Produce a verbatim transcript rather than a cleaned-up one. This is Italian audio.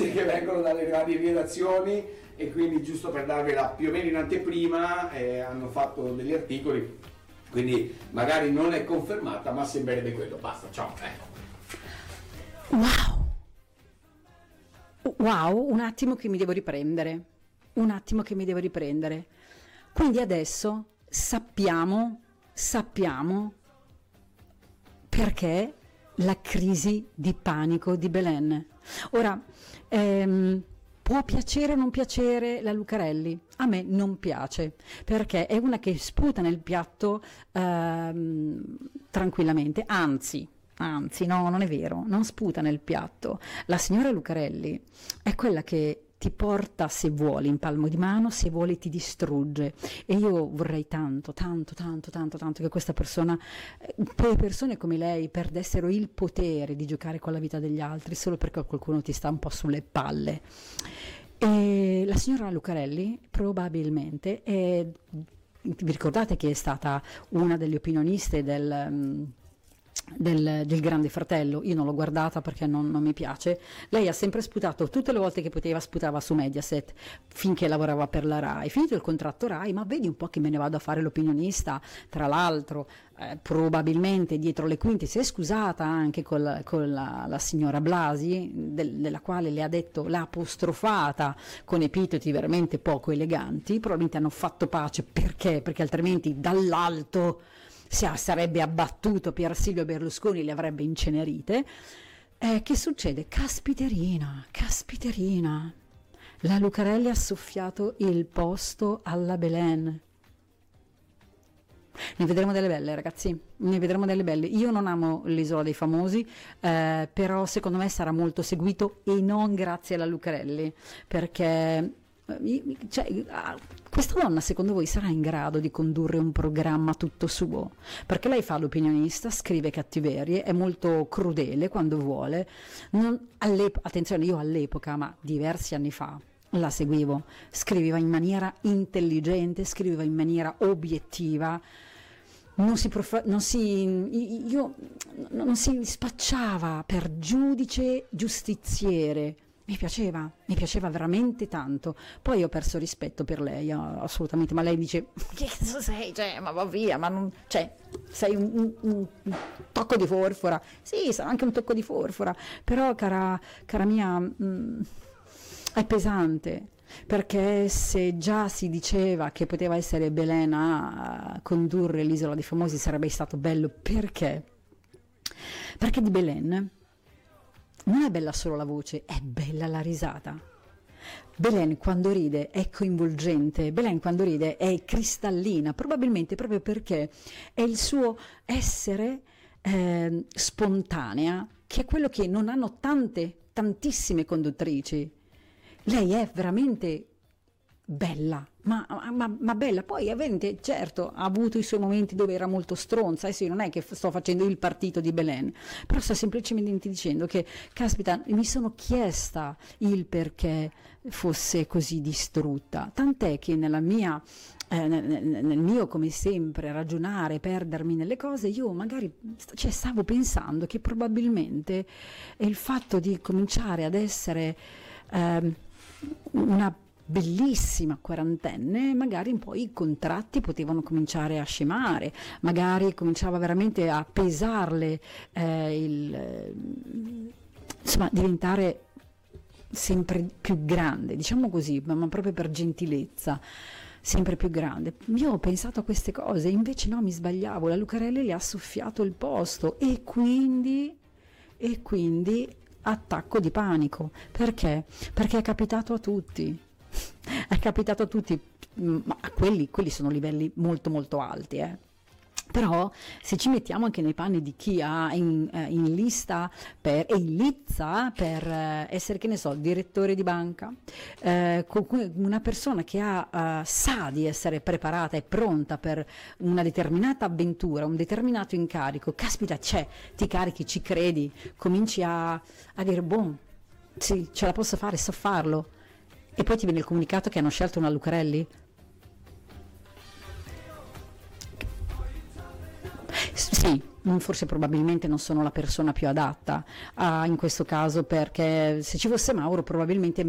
notizie che vengono dalle varie redazioni e quindi giusto per darvela più o meno in anteprima eh, hanno fatto degli articoli, quindi magari non è confermata ma sembrerebbe quello. Basta, ciao. Ecco. Wow, wow, un attimo che mi devo riprendere, un attimo che mi devo riprendere. Quindi adesso sappiamo, sappiamo perché la crisi di panico di Belen. Ora, ehm, può piacere o non piacere la Lucarelli? A me non piace, perché è una che sputa nel piatto ehm, tranquillamente, anzi, anzi, no, non è vero, non sputa nel piatto. La signora Lucarelli è quella che ti porta, se vuole, in palmo di mano, se vuole ti distrugge. E io vorrei tanto, tanto, tanto, tanto, tanto che questa persona, per persone come lei, perdessero il potere di giocare con la vita degli altri solo perché qualcuno ti sta un po' sulle palle. E la signora Lucarelli probabilmente è, vi ricordate che è stata una delle opinioniste del... Del, del Grande Fratello? Io non l'ho guardata perché non, non mi piace. Lei ha sempre sputato, tutte le volte che poteva sputava su Mediaset finché lavorava per la Rai. Finito il contratto Rai, ma vedi un po' che me ne vado a fare l'opinionista. Tra l'altro eh, probabilmente dietro le quinte si è scusata anche con, con la, la signora Blasi, del, della quale le ha detto, l'ha apostrofata con epiteti veramente poco eleganti. Probabilmente hanno fatto pace perché? Perché altrimenti dall'alto sarebbe abbattuto Pier Silvio Berlusconi, le avrebbe incenerite. Eh, che succede? Caspiterina, caspiterina. La Lucarelli ha soffiato il posto alla Belen. Ne vedremo delle belle, ragazzi, ne vedremo delle belle. Io non amo l'Isola dei Famosi, eh, però secondo me sarà molto seguito e non grazie alla Lucarelli, perché... Cioè, questa donna secondo voi sarà in grado di condurre un programma tutto suo? Perché lei fa l'opinionista, scrive cattiverie, è molto crudele quando vuole. Non, attenzione, io all'epoca, ma diversi anni fa, la seguivo, scriveva in maniera intelligente, scriveva in maniera obiettiva, non si, prof- non si, io, non si spacciava per giudice giustiziere. Mi piaceva, mi piaceva veramente tanto. Poi ho perso rispetto per lei, assolutamente, ma lei dice, che cazzo sei? Cioè, ma va via, ma non... Cioè, sei un, un, un tocco di forfora. Sì, sarà anche un tocco di forfora, però, cara, cara mia, mh, è pesante, perché se già si diceva che poteva essere Belen a condurre l'Isola dei Famosi, sarebbe stato bello. Perché? Perché di Belen... non è bella solo la voce, è bella la risata. Belen quando ride è coinvolgente, Belen quando ride è cristallina, probabilmente proprio perché è il suo essere eh, spontanea, che è quello che non hanno tante, tantissime conduttrici. Lei è veramente bella, ma, ma, ma bella. Poi ovviamente, certo, ha avuto i suoi momenti dove era molto stronza, adesso io non è che sto facendo il partito di Belen, però sto semplicemente dicendo che, caspita, mi sono chiesta il perché fosse così distrutta, tant'è che nella mia eh, nel, nel mio, come sempre, ragionare, perdermi nelle cose, io magari cioè, stavo pensando che probabilmente è il fatto di cominciare ad essere eh, una bellissima quarantenne, magari poi i contratti potevano cominciare a scemare, magari cominciava veramente a pesarle eh, il, insomma, diventare sempre più grande, diciamo così, ma proprio per gentilezza, sempre più grande. Io ho pensato a queste cose, invece no, mi sbagliavo, la Lucarelli le ha soffiato il posto e quindi, e quindi attacco di panico. Perché? Perché è capitato a tutti. È capitato a tutti, ma quelli, quelli sono livelli molto molto alti, eh. Però se ci mettiamo anche nei panni di chi ha in, eh, in lista per, e in lizza per eh, essere, che ne so, direttore di banca, eh, una persona che ha, uh, sa di essere preparata e pronta per una determinata avventura, un determinato incarico, caspita, c'è, ti carichi, ci credi, cominci a, a dire, boh, sì, ce la posso fare, so farlo. E poi ti viene il comunicato che hanno scelto una Lucarelli? Sì, forse probabilmente non sono la persona più adatta a, in questo caso, perché se ci fosse Mauro probabilmente